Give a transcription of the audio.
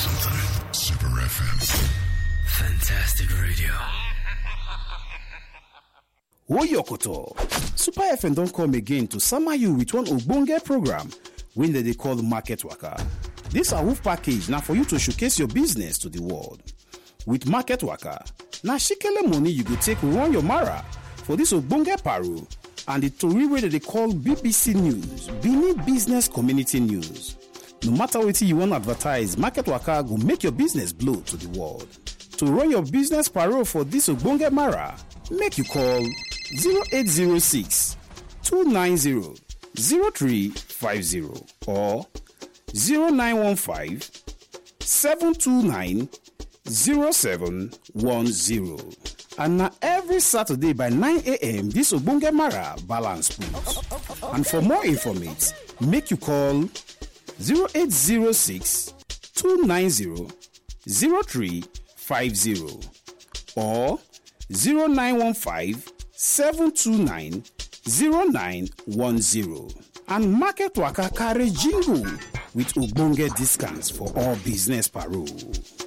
something. Super FM. Fantastic radio. Oyokoto. Super FM don't come again to summer you with one ogbonge program when they call Market Waka. This a wolf package now for you to showcase your business to the world. With Market Waka, now shikele money you go take run your mara for this ogbonge paru and the tori wey they call BBC News, Benin Business Community News. No matter what you want to advertise, Market Waka go make your business blow to the world. To run your business paro for this ogbonge mara, make you call 0806 290 0350 or 0915 729 0710. And now every Saturday by 9 a.m. this ogbonge mara balance pools. And for more information, make you call 0806 290 0350 or 0915 729 0910. And Market Waka carry jingle with ogbonge discounts for all business parole.